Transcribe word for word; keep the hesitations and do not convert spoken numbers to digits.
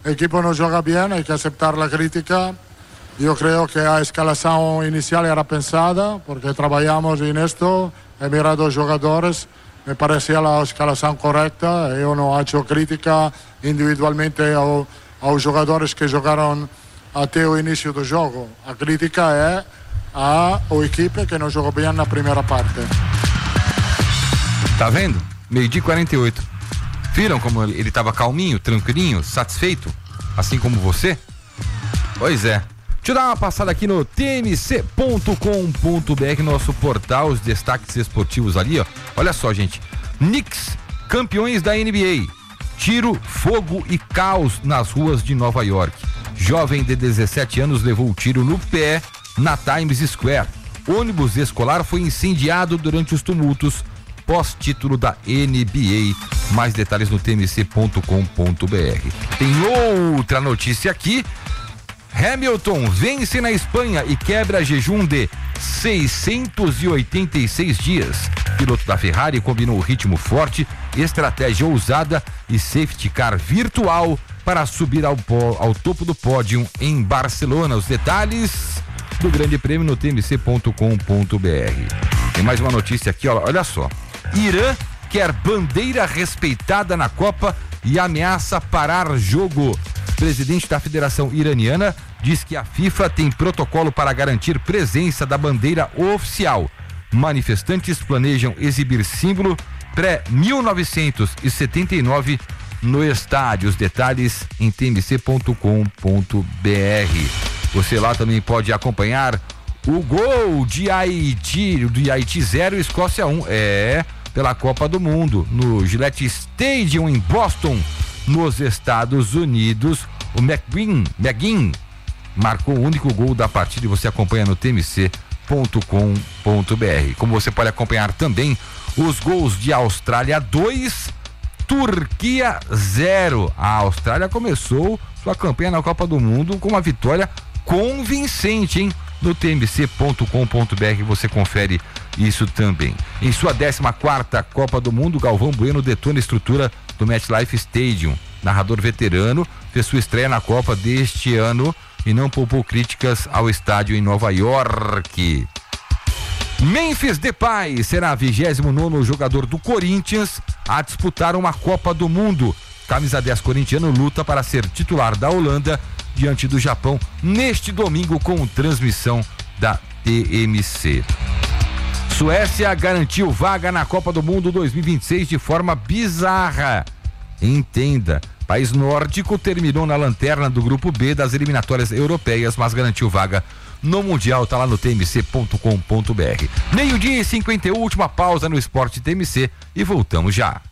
el equipo no juega bien, hay que aceptar la crítica. Yo creo que la escalación inicial era pensada, porque trabajamos en esto, he mirado los jugadores, me parecía la escalación correcta, yo no he hecho crítica individualmente a, a los jugadores que jugaron até o início do jogo. A crítica é a o equipe que não jogou bem na primeira parte. Tá vendo? Meio-dia e quarenta e oito. Viram como ele estava calminho, tranquilinho, satisfeito? Assim como você? Pois é. Deixa eu dar uma passada aqui no T M C ponto com ponto B R, nosso portal, os destaques esportivos ali, ó. Olha só, gente. Knicks, campeões da N B A. Tiro, fogo e caos nas ruas de Nova York. Jovem de dezessete anos levou o tiro no pé na Times Square. Ônibus escolar foi incendiado durante os tumultos pós-título da N B A. Mais detalhes no T M C ponto com ponto B R. Tem outra notícia aqui. Hamilton vence na Espanha e quebra jejum de seiscentos e oitenta e seis dias. Piloto da Ferrari combinou ritmo forte, estratégia ousada e safety car virtual para subir ao, ao topo do pódio em Barcelona. Os detalhes do Grande Prêmio no T M C ponto com ponto B R. Tem mais uma notícia aqui, ó, olha só. Irã quer bandeira respeitada na Copa e ameaça parar jogo. Presidente da Federação Iraniana diz que a FIFA tem protocolo para garantir presença da bandeira oficial. Manifestantes planejam exibir símbolo pré-mil novecentos e setenta e nove no estádio. Os detalhes em T M C ponto com ponto B R. Você lá também pode acompanhar o gol de Haiti, de Haiti zero, Escócia um, é, pela Copa do Mundo, no Gillette Stadium em Boston, nos Estados Unidos. O McGinn, McGinn marcou o único gol da partida e você acompanha no T M C ponto com ponto B R. Como você pode acompanhar também os gols de Austrália dois, Turquia zero. A Austrália começou sua campanha na Copa do Mundo com uma vitória convincente, hein? No T M C ponto com ponto B R você confere isso também. Em sua décima quarta Copa do Mundo, Galvão Bueno detona a estrutura do MetLife Stadium. Narrador veterano, fez sua estreia na Copa deste ano e não poupou críticas ao estádio em Nova York. Memphis Depay será vigésimo nono jogador do Corinthians a disputar uma Copa do Mundo. Camisa dez corintiano luta para ser titular da Holanda diante do Japão neste domingo com transmissão da T M C. Suécia garantiu vaga na Copa do Mundo dois mil e vinte e seis de forma bizarra. Entenda, país nórdico terminou na lanterna do grupo B das eliminatórias europeias, mas garantiu vaga no Mundial. Tá lá no T M C ponto com ponto B R. Meio-dia e cinquenta e um, última pausa no Esporte T M C e voltamos já.